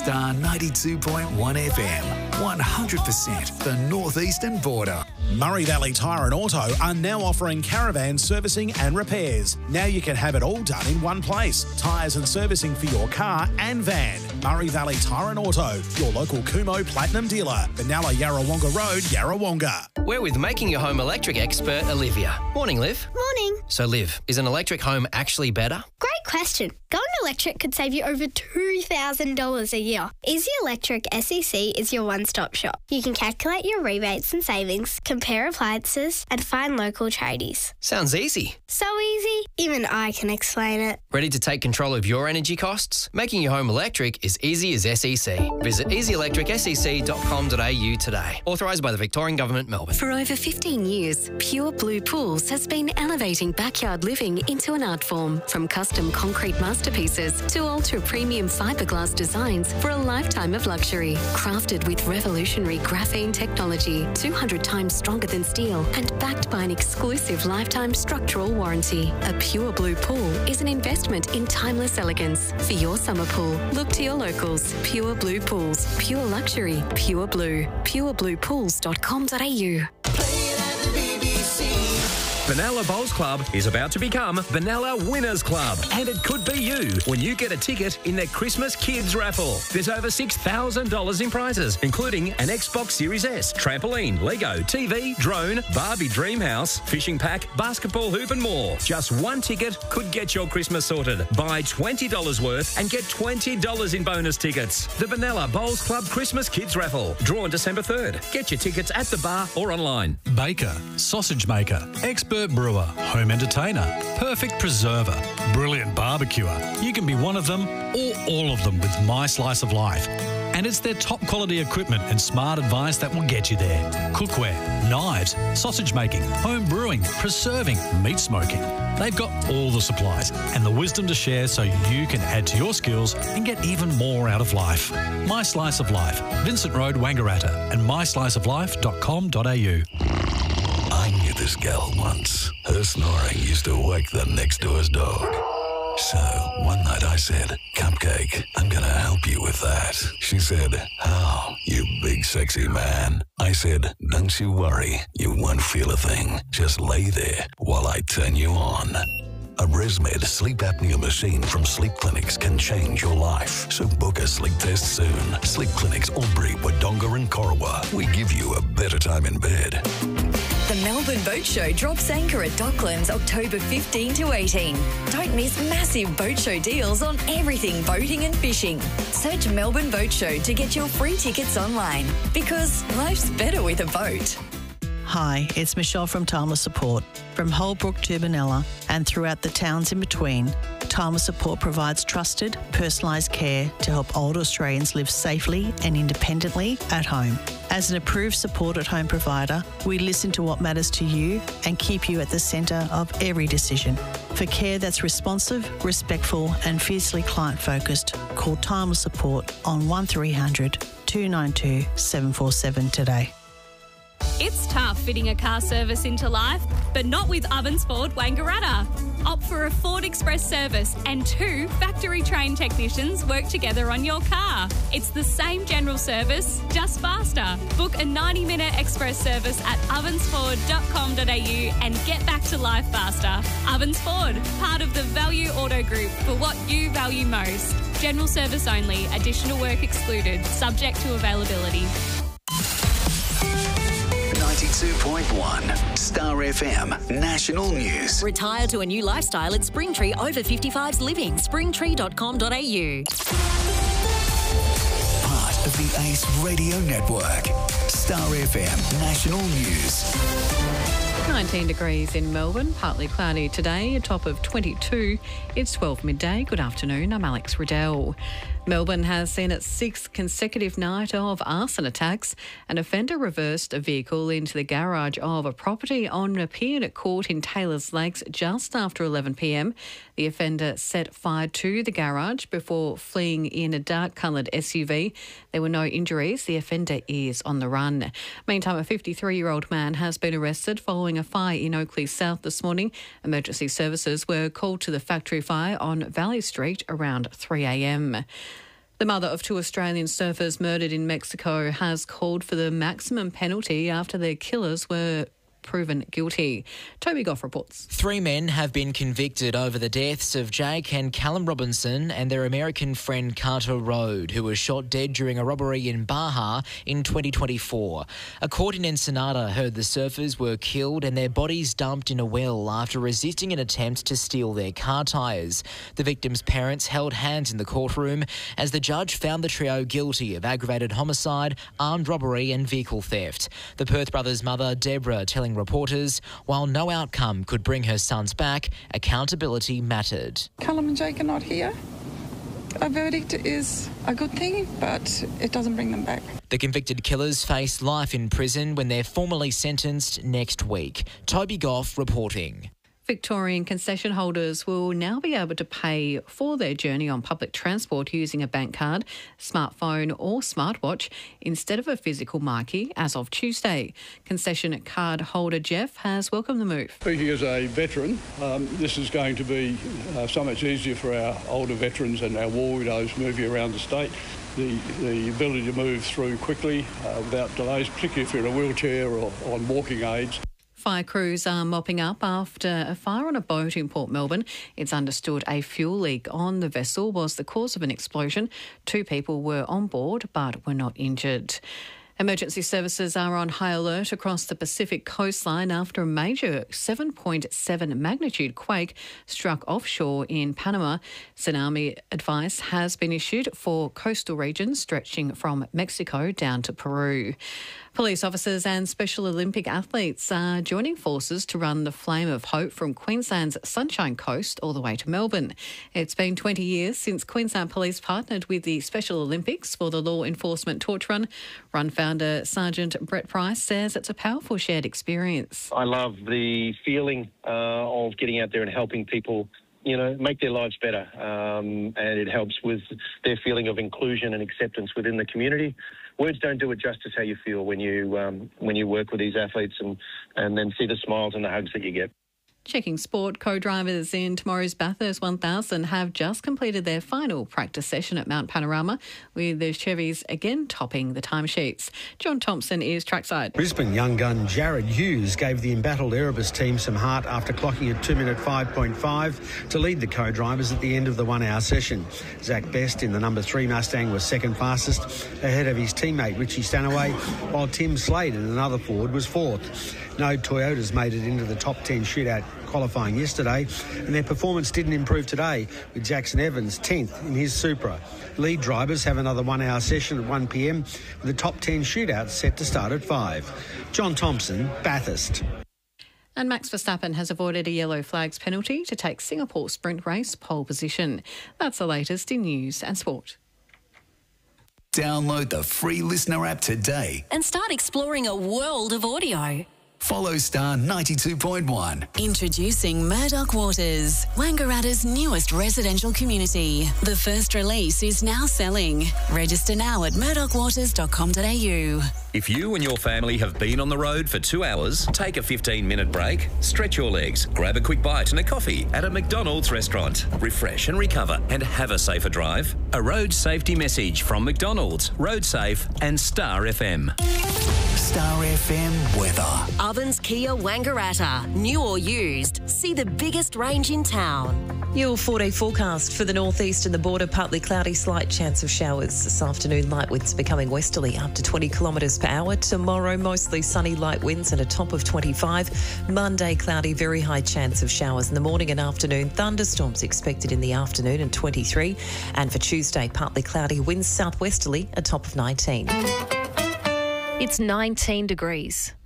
Star 92.1 FM, 100% the northeastern border. Murray Valley Tyre and Auto are now offering caravan servicing and repairs. Now you can have it all done in one place. Tyres and servicing for your car and van. Murray Valley Tyre and Auto, your local Kumo Platinum dealer. Benalla Yarrawonga Road, Yarrawonga. We're with Making Your Home electric expert Olivia. Morning, Liv. Morning. So, Liv, is an electric home actually better? Great question. Going electric could save you over $2,000 a year. Easy Electric SEC is your one-stop shop. You can calculate your rebates and savings, compare appliances, and find local tradies. Sounds easy. So easy, even I can explain it. Ready to take control of your energy costs? Making your home electric is easy as SEC. Visit easyelectricsec.com.au today. Authorised by the Victorian Government, Melbourne. For over 15 years, Pure Blue Pools has been elevating backyard living into an art form. From custom concrete masterpieces to ultra-premium fiberglass designs for a lifetime of luxury. Crafted with revolutionary graphene technology, 200 times stronger than steel, and backed by an exclusive lifetime structural warranty. A Pure Blue Pool is an investment in timeless elegance. For your summer pool, look to your locals. Pure Blue Pools. Pure luxury. Pure Blue. purebluepools.com.au. Benalla Bowls Club is about to become Benalla Winners Club, and it could be you when you get a ticket in their Christmas Kids raffle. There's over $6,000 in prizes, including an Xbox Series S, trampoline, Lego, TV, drone, Barbie Dream House, fishing pack, basketball hoop and more. Just one ticket could get your Christmas sorted. Buy $20 worth and get $20 in bonus tickets. The Benalla Bowls Club Christmas Kids raffle, drawn December 3rd. Get your tickets at the bar or online. Baker, sausage maker, expert brewer, home entertainer, perfect preserver, brilliant barbecuer. You can be one of them or all of them with My Slice of Life. And it's their top quality equipment and smart advice that will get you there. Cookware, knives, sausage making, home brewing, preserving, meat smoking. They've got all the supplies and the wisdom to share so you can add to your skills and get even more out of life. My Slice of Life, Vincent Road, Wangaratta, and mysliceoflife.com.au. I knew this gal once. Her snoring used to wake the next door's dog. So, one night I said, "Cupcake, I'm gonna help you with that." She said, "How, you big sexy man?" I said, "Don't you worry, you won't feel a thing. Just lay there while I turn you on." A ResMed sleep apnea machine from Sleep Clinics can change your life. So book a sleep test soon. Sleep Clinics, Albury, Wodonga and Corowa. We give you a better time in bed. The Melbourne Boat Show drops anchor at Docklands October 15 to 18. Don't miss massive boat show deals on everything boating and fishing. Search Melbourne Boat Show to get your free tickets online, because life's better with a boat. Hi, it's Michelle from Timeless Support. From Holbrook to Benalla and throughout the towns in between, Timeless Support provides trusted, personalised care to help older Australians live safely and independently at home. As an approved support at home provider, we listen to what matters to you and keep you at the centre of every decision. For care that's responsive, respectful and fiercely client-focused, call Timeless Support on 1300 292 747 today. It's tough fitting a car service into life, but not with Ovens Ford Wangaratta. Opt for a Ford Express service and 2 factory-trained technicians work together on your car. It's the same general service, just faster. Book a 90-minute express service at ovensford.com.au and get back to life faster. Ovens Ford, part of the Value Auto Group for what you value most. General service only, additional work excluded, subject to availability. 92.1 Star FM National News. Retire to a new lifestyle at Springtree Over 55s Living. Springtree.com.au. Part of the Ace Radio Network. Star FM National News. 19 degrees in Melbourne, partly cloudy today, a top of 22. It's 12 midday. Good afternoon, I'm Alex Riddell. Melbourne has seen its 6th consecutive night of arson attacks. An offender reversed a vehicle into the garage of a property on Nepean Court in Taylors Lakes just after 11 p.m. The offender set fire to the garage before fleeing in a dark-coloured SUV. There were no injuries. The offender is on the run. Meantime, a 53-year-old man has been arrested following a fire in Oakley South this morning. Emergency services were called to the factory fire on Valley Street around 3 a.m. The mother of 2 Australian surfers murdered in Mexico has called for the maximum penalty after their killers were proven guilty. Toby Goff reports. 3 men have been convicted over the deaths of Jake and Callum Robinson and their American friend Carter Rode, who was shot dead during a robbery in Baja in 2024. A court in Ensenada heard the surfers were killed and their bodies dumped in a well after resisting an attempt to steal their car tyres. The victims' parents held hands in the courtroom as the judge found the trio guilty of aggravated homicide, armed robbery and vehicle theft. The Perth brothers' mother, Deborah, telling reporters, while no outcome could bring her sons back, accountability mattered. Callum and Jake are not here. A verdict is a good thing, but it doesn't bring them back. The convicted killers face life in prison when they're formally sentenced next week. Toby Goff reporting. Victorian concession holders will now be able to pay for their journey on public transport using a bank card, smartphone or smartwatch instead of a physical marquee as of Tuesday. Concession card holder Jeff has welcomed the move. Speaking as a veteran, this is going to be so much easier for our older veterans and our war widows moving around the state. The ability to move through quickly without delays, particularly if you're in a wheelchair or on walking aids. Fire crews are mopping up after a fire on a boat in Port Melbourne. It's understood a fuel leak on the vessel was the cause of an explosion. 2 people were on board but were not injured. Emergency services are on high alert across the Pacific coastline after a major 7.7 magnitude quake struck offshore in Panama. Tsunami advice has been issued for coastal regions stretching from Mexico down to Peru. Police officers and Special Olympic athletes are joining forces to run the Flame of Hope from Queensland's Sunshine Coast all the way to Melbourne. It's been 20 years since Queensland Police partnered with the Special Olympics for the law enforcement torch run. Run founder Sergeant Brett Price says it's a powerful shared experience. I love the feeling of getting out there and helping people, make their lives better. And it helps with their feeling of inclusion and acceptance within the community. Words don't do it justice how you feel when you work with these athletes and then see the smiles and the hugs that you get. Checking sport, co-drivers in tomorrow's Bathurst 1000 have just completed their final practice session at Mount Panorama, with the Chevys again topping the timesheets. John Thompson is trackside. Brisbane young gun Jared Hughes gave the embattled Erebus team some heart after clocking a 2-minute 5.5 to lead the co-drivers at the end of the 1-hour session. Zach Best in the number 3 Mustang was second fastest, ahead of his teammate Richie Stanaway, while Tim Slade in another Ford was fourth. No Toyotas made it into the top 10 shootout qualifying yesterday, and their performance didn't improve today, with Jackson Evans 10th in his Supra. Lead drivers have another 1-hour session at 1 p.m, with the top 10 shootouts set to start at 5. John Thompson, Bathurst. And Max Verstappen has avoided a yellow flags penalty to take Singapore sprint race pole position. That's the latest in news and sport. Download the free Listener app today and start exploring a world of audio. Follow Star 92.1. Introducing Murdoch Waters, Wangaratta's newest residential community. The first release is now selling. Register now at murdochwaters.com.au. If you and your family have been on the road for 2 hours, take a 15-minute break, stretch your legs, grab a quick bite and a coffee at a McDonald's restaurant. Refresh and recover and have a safer drive. A road safety message from McDonald's, Road Safe and Star FM. Star FM weather. Ovens Kia Wangaratta. New or used, see the biggest range in town. Your 4-day forecast for the northeast and the border, partly cloudy, slight chance of showers this afternoon. Light winds becoming westerly up to 20 kilometres per hour. Tomorrow, mostly sunny, light winds and a top of 25. Monday, cloudy, very high chance of showers in the morning and afternoon. Thunderstorms expected in the afternoon and 23. And for Tuesday, partly cloudy, winds southwesterly, a top of 19. It's 19 degrees.